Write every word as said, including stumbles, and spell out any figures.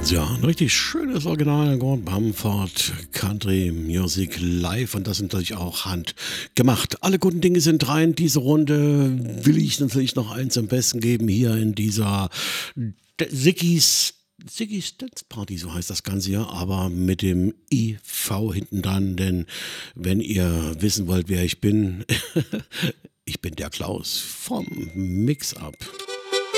Ja, ein richtig schönes Original Gordon Bamford Country Music Live und das ist natürlich auch handgemacht. Alle guten Dinge sind rein. Diese Runde will ich natürlich noch eins am besten geben hier in dieser Sigis Sigis Dance Party, so heißt das Ganze ja, aber mit dem I V hinten dran, denn wenn ihr wissen wollt, wer ich bin, ich bin der Klaus vom Mix-Up.